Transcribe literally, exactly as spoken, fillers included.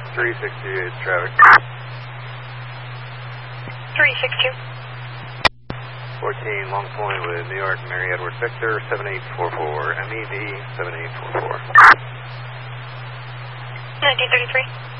three six two, it's traffic. three six two. fourteen, Long Point with New York, Mary Edward Victor, seven eight four four, M E V seven eight four four. nineteen thirty-three.